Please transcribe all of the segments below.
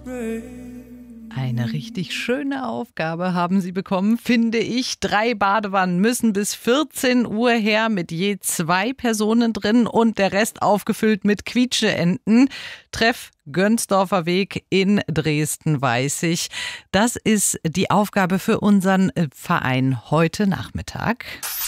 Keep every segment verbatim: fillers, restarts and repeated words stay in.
Eine richtig schöne Aufgabe haben Sie bekommen, finde ich. Drei Badewannen müssen bis vierzehn Uhr her mit je zwei Personen drin und der Rest aufgefüllt mit Quietscheenten. Treff Gönsdorfer Weg in Dresden-Weißig. Das ist die Aufgabe für unseren Verein heute Nachmittag.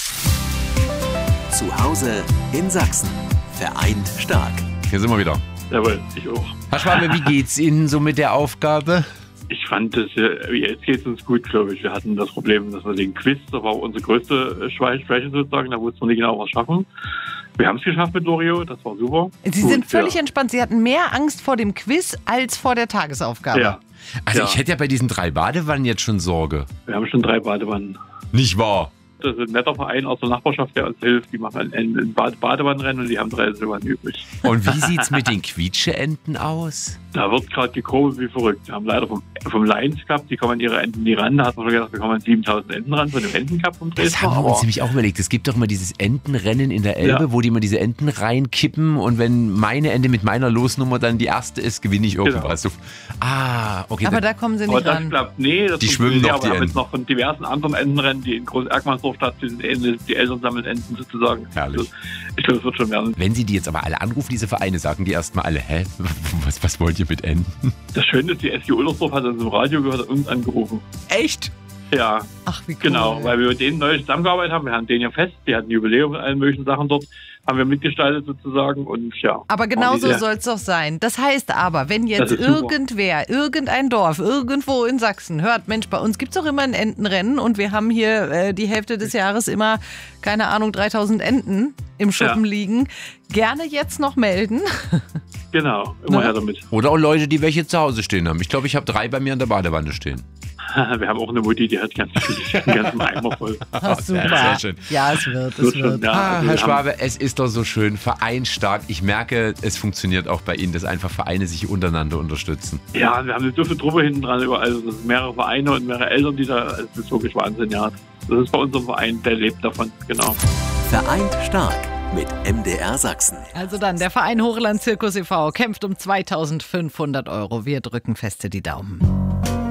Zu Hause in Sachsen. Vereint stark. Hier sind wir wieder. Jawohl, ich auch. Herr Schwabe, wie geht's Ihnen so mit der Aufgabe? Ich fand das, jetzt geht es uns gut, glaube ich. Wir hatten das Problem, dass wir den Quiz, das war unsere größte Schwäche sozusagen, da wussten wir nicht genau, was schaffen. Wir haben es geschafft mit Lorio, das war super. Sie gut, sind völlig ja. entspannt. Sie hatten mehr Angst vor dem Quiz als vor der Tagesaufgabe. Ja. Also ja. ich hätte ja bei diesen drei Badewannen jetzt schon Sorge. Wir haben schon drei Badewannen. Nicht wahr? Das ist ein netter Verein aus der Nachbarschaft, der uns hilft. Die machen ein, ein Bad Badewannenrennen und die haben drei Silbernen übrig. Und wie sieht's mit den Quietscheenten aus? Da wird gerade gekurbelt wie verrückt. Wir haben leider vom, vom Lions Cup, die kommen an ihre Enten nie ran. Da hat man schon gedacht, wir kommen an siebentausend Enten ran von dem Entencup vom Dresden. Das haben wir uns nämlich auch überlegt. Es gibt doch mal dieses Entenrennen in der Elbe, ja. wo die mal diese Enten reinkippen und wenn meine Ente mit meiner Losnummer dann die erste ist, gewinne ich irgendwas. Genau. Ah, okay. Aber da kommen sie nicht aber das ran. Klappt, nee, das die schwimmen noch, ja, die wir haben Enten. jetzt noch von diversen anderen Entenrennen, die in Groß-Erkmannsdorf stattfinden, die Eltern sammeln Enten sozusagen. Herrlich. Ich glaube, es wird schon werden. Wenn Sie die jetzt aber alle anrufen, diese Vereine, sagen die erstmal alle, hä, was, was wollt ihr mit Enten? Das Schöne ist, die S G Ullersdorf hat uns im Radio gehört und uns angerufen. Echt? Ja. Ach, wie cool. Genau, weil wir mit denen neu zusammengearbeitet haben. Wir haben denen ja fest, die hatten ein Jubiläum mit allen möglichen Sachen dort, haben wir mitgestaltet sozusagen und ja. Aber genau so soll es doch sein. Das heißt aber, wenn jetzt irgendwer, irgendein Dorf, irgendwo in Sachsen hört, Mensch, bei uns gibt es doch immer ein Entenrennen und wir haben hier äh, die Hälfte des Jahres immer, keine Ahnung, dreitausend Enten im Schuppen ja. liegen, gerne jetzt noch melden. Genau, immer ne? her damit. Oder auch Leute, die welche zu Hause stehen haben. Ich glaube, ich habe drei bei mir in der Badewanne stehen. Wir haben auch eine Mutti, die hat ganz viel, einen ganzen Eimer voll. Ach, super. Sehr schön. Ja, es wird, es wird. Ja, ah, also Herr Schwabe, es ist doch so schön, vereinsstark. Ich merke, es funktioniert auch bei Ihnen, dass einfach Vereine sich untereinander unterstützen. Ja, wir haben eine dürfe Truppe hinten dran, überall. Also das sind mehrere Vereine und mehrere Eltern, die da, das ist wirklich Wahnsinn, ja. Das ist bei unserem Verein, der lebt davon, genau. Vereint stark mit M D R Sachsen. Also dann, der Verein Hochland Zirkus e V kämpft um zweitausendfünfhundert Euro. Wir drücken feste die Daumen.